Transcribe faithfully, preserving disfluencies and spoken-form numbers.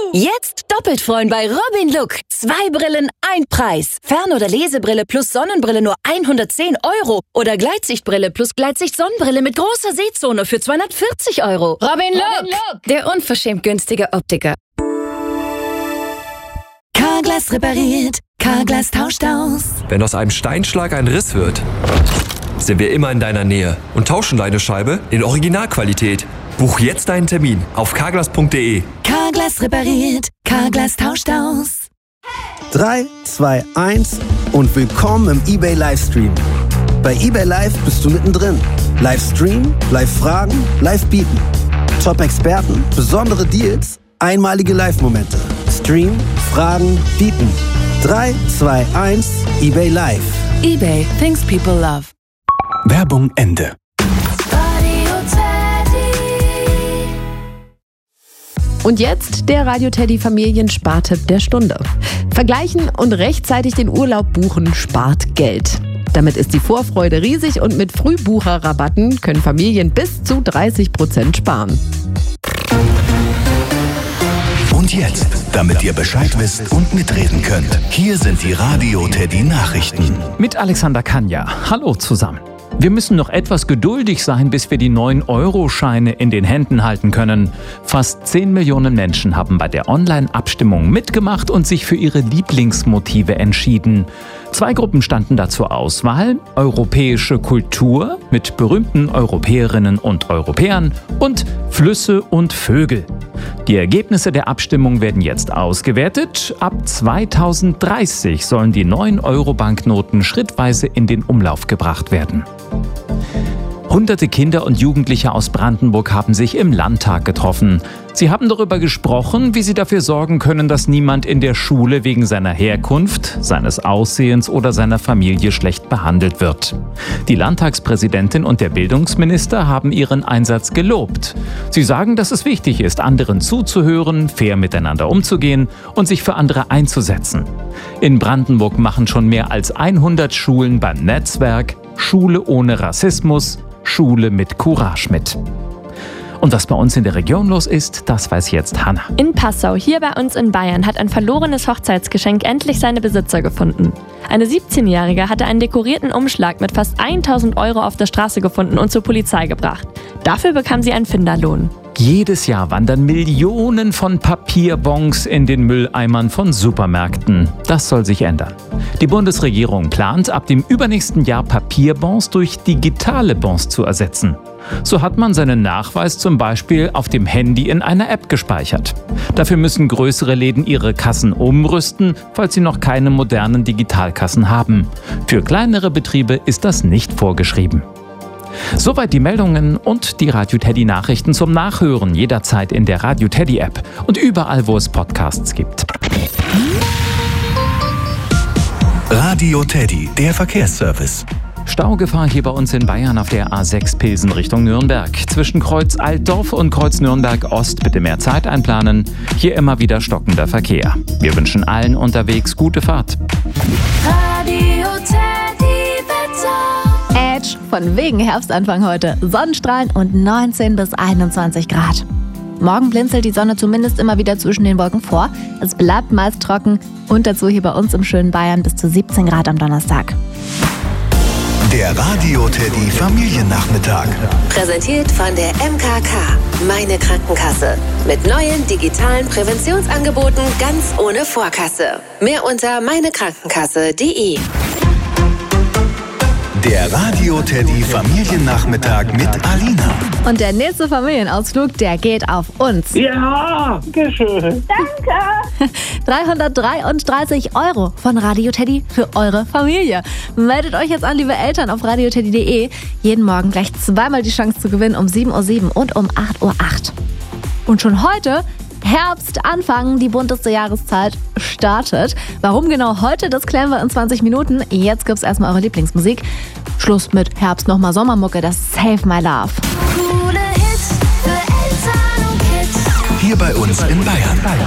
Jetzt doppelt freuen bei Robin Look. Zwei Brillen, ein Preis. Fern- oder Lesebrille plus Sonnenbrille nur hundertzehn Euro. Oder Gleitsichtbrille plus Gleitsicht-Sonnenbrille mit großer Sehzone für zweihundertvierzig Euro. Robin Look, Robin Look. Der unverschämt günstige Optiker. Carglass repariert, Carglass tauscht aus. Wenn aus einem Steinschlag ein Riss wird, sind wir immer in deiner Nähe und tauschen deine Scheibe in Originalqualität. Buch jetzt deinen Termin auf carglass punkt de. Carglass repariert, Carglass tauscht aus. drei, zwei, eins und willkommen im eBay Livestream. Bei eBay Live bist du mittendrin. Livestream, Live-Fragen, Live-Bieten. Top-Experten, besondere Deals, einmalige Live-Momente. Stream, Fragen, Bieten. drei, zwei, eins, eBay Live. eBay, things people love. Werbung Ende. Und jetzt der Radio Teddy Familienspartipp der Stunde. Vergleichen und rechtzeitig den Urlaub buchen spart Geld. Damit ist die Vorfreude riesig und mit Frühbucherrabatten können Familien bis zu dreißig Prozent sparen. Und jetzt, damit ihr Bescheid wisst und mitreden könnt, hier sind die Radio Teddy Nachrichten. Mit Alexander Kanja. Hallo zusammen. Wir müssen noch etwas geduldig sein, bis wir die neun Euro Scheine in den Händen halten können. Fast zehn Millionen Menschen haben bei der Online-Abstimmung mitgemacht und sich für ihre Lieblingsmotive entschieden. Zwei Gruppen standen da zur Auswahl: europäische Kultur mit berühmten Europäerinnen und Europäern und Flüsse und Vögel. Die Ergebnisse der Abstimmung werden jetzt ausgewertet. Ab zweitausenddreißig sollen die neun Euro Banknoten schrittweise in den Umlauf gebracht werden. Hunderte Kinder und Jugendliche aus Brandenburg haben sich im Landtag getroffen. Sie haben darüber gesprochen, wie sie dafür sorgen können, dass niemand in der Schule wegen seiner Herkunft, seines Aussehens oder seiner Familie schlecht behandelt wird. Die Landtagspräsidentin und der Bildungsminister haben ihren Einsatz gelobt. Sie sagen, dass es wichtig ist, anderen zuzuhören, fair miteinander umzugehen und sich für andere einzusetzen. In Brandenburg machen schon mehr als hundert Schulen beim Netzwerk Schule ohne Rassismus, Schule mit Courage mit. Und was bei uns in der Region los ist, das weiß jetzt Hanna. In Passau, hier bei uns in Bayern, hat ein verlorenes Hochzeitsgeschenk endlich seine Besitzer gefunden. Eine siebzehnjährige hatte einen dekorierten Umschlag mit fast tausend Euro auf der Straße gefunden und zur Polizei gebracht. Dafür bekam sie einen Finderlohn. Jedes Jahr wandern Millionen von Papierbons in den Mülleimern von Supermärkten. Das soll sich ändern. Die Bundesregierung plant, ab dem übernächsten Jahr Papierbons durch digitale Bons zu ersetzen. So hat man seinen Nachweis zum Beispiel auf dem Handy in einer App gespeichert. Dafür müssen größere Läden ihre Kassen umrüsten, falls sie noch keine modernen Digitalkassen haben. Für kleinere Betriebe ist das nicht vorgeschrieben. Soweit die Meldungen und die Radio Teddy Nachrichten zum Nachhören jederzeit in der Radio Teddy App und überall, wo es Podcasts gibt. Radio Teddy, der Verkehrsservice. Staugefahr hier bei uns in Bayern auf der A sechs Pilsen Richtung Nürnberg. Zwischen Kreuz Altdorf und Kreuz Nürnberg Ost bitte mehr Zeit einplanen. Hier immer wieder stockender Verkehr. Wir wünschen allen unterwegs gute Fahrt. Radio Teddy Wetter. Edge, von wegen Herbstanfang heute. Sonnenstrahlen und neunzehn bis einundzwanzig Grad. Morgen blinzelt die Sonne zumindest immer wieder zwischen den Wolken vor. Es bleibt meist trocken und dazu hier bei uns im schönen Bayern bis zu siebzehn Grad am Donnerstag. Der Radio Teddy Familiennachmittag. Präsentiert von der M K K, meine Krankenkasse. Mit neuen digitalen Präventionsangeboten ganz ohne Vorkasse. Mehr unter meinekrankenkasse punkt de. Der Radio Teddy Familiennachmittag mit Alina. Und der nächste Familienausflug, der geht auf uns. Ja, schön. Danke. dreihundertdreiunddreißig Euro von Radio Teddy für eure Familie. Meldet euch jetzt an, liebe Eltern, auf radio teddy punkt de. Jeden Morgen gleich zweimal die Chance zu gewinnen, um sieben Uhr sieben und um acht Uhr acht. Und schon heute Herbst anfangen, die bunteste Jahreszeit startet. Warum genau heute, das klären wir in zwanzig Minuten. Jetzt gibt's erstmal eure Lieblingsmusik. Schluss mit Herbst, nochmal Sommermucke, das Save My Love. Coole Hits für Eltern und Kids. Hier bei uns in Bayern.